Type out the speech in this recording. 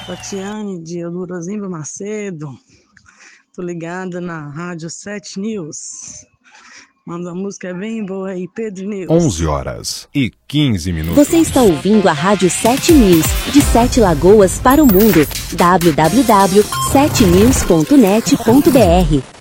Tatiane de Eudorosimba Macedo. Tô ligada na Rádio 7 News. Manda uma música bem boa aí, Pedro News. 11h15. Você está ouvindo a Rádio 7 News, de 7 Lagoas para o mundo. www.7news.net.br